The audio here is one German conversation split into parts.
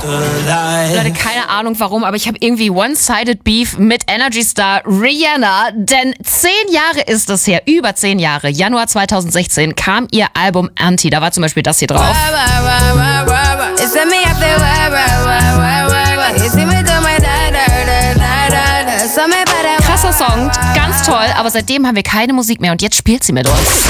Leute, keine Ahnung warum, aber ich habe irgendwie One-Sided Beef mit Energy Star Rihanna, denn 10 Jahre ist es her, über 10 Jahre, Januar 2016 kam ihr Album Anti, da war zum Beispiel das hier drauf. Krasser Song, ganz toll, aber seitdem haben wir keine Musik mehr und jetzt spielt sie mit uns.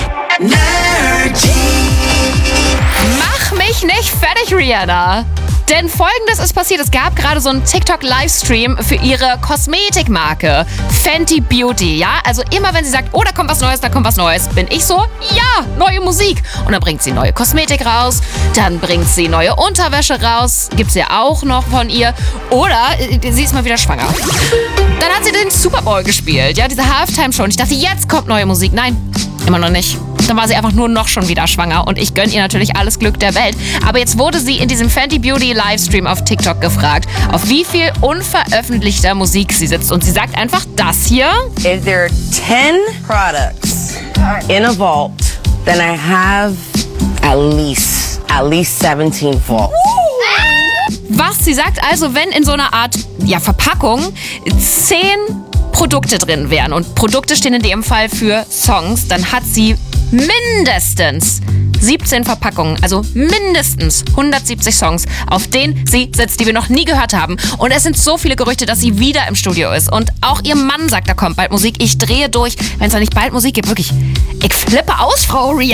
Mach mich nicht fertig, Rihanna! Denn Folgendes ist passiert, es gab gerade so einen TikTok-Livestream für ihre Kosmetikmarke Fenty Beauty, ja? Also immer wenn sie sagt, oh, da kommt was Neues, bin ich so, ja, neue Musik. Und dann bringt sie neue Kosmetik raus, dann bringt sie neue Unterwäsche raus, gibt's ja auch noch von ihr. Oder sie ist mal wieder schwanger. Dann hat sie den Super Bowl gespielt, ja, diese Halftime-Show. Und ich dachte, jetzt kommt neue Musik. Nein, immer noch nicht. Dann war sie einfach nur noch schon wieder schwanger und ich gönne ihr natürlich alles Glück der Welt. Aber jetzt wurde sie in diesem Fenty Beauty Livestream auf TikTok gefragt, auf wie viel unveröffentlichter Musik sie sitzt. Und sie sagt einfach das hier. If there are 10 products in a vault, then I have at least 17 vaults. Was sie sagt also, wenn in so einer Art Verpackung 10 Produkte drin wären und Produkte stehen in dem Fall für Songs, dann hat sie mindestens 17 Verpackungen, also mindestens 170 Songs, auf denen sie sitzt, die wir noch nie gehört haben. Und es sind so viele Gerüchte, dass sie wieder im Studio ist. Und auch ihr Mann sagt, da kommt bald Musik. Ich drehe durch, wenn es da nicht bald Musik gibt. Wirklich, ich flippe aus, Frau Rihanna.